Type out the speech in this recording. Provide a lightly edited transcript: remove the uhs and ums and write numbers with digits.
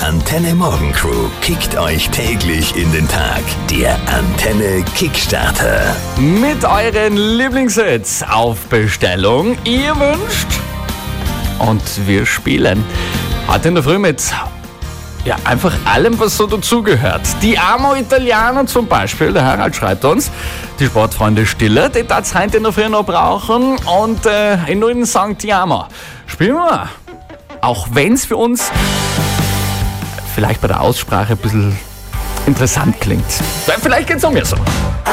Antenne Morgen Crew kickt euch täglich in den Tag. Der Antenne Kickstarter. Mit euren Lieblingshits auf Bestellung. Ihr wünscht und wir spielen. Heute in der Früh mit einfach allem, was so dazugehört. Die Amo Italiano zum Beispiel, der Harald schreibt uns, die Sportfreunde Stiller, die das heute in der Früh noch brauchen und in neuen Song Ti Amo. Spielen wir. Auch wenn es für uns vielleicht bei der Aussprache ein bisschen interessant klingt. Vielleicht geht's um mir so.